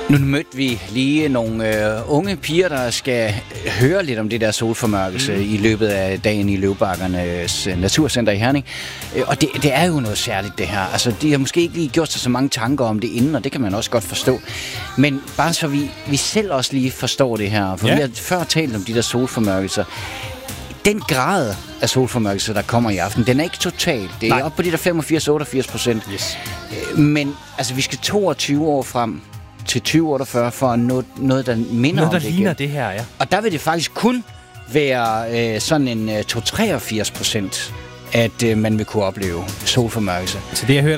Nu mødte vi lige nogle unge piger, der skal høre lidt om det der solformørkelse i løbet af dagen i Løvbakkernes Naturcenter i Herning. Og det er jo noget særligt, det her. Altså, de har måske ikke lige gjort sig så mange tanker om det inden, og det kan man også godt forstå. Men bare så vi selv også lige forstår det her, for vi har før talt om de der solformørkelser. Den grad af solformørkelse, der kommer i aften, den er ikke total. Det er oppe på de der 85-88%. Yes. Men altså, vi skal 22 år frem til 2048 for at nå noget, der minder om det. Noget, der ligner det her, ja. Og der vil det faktisk kun være sådan en 83%, at man vil kunne opleve solformørkelse. Så det, jeg hører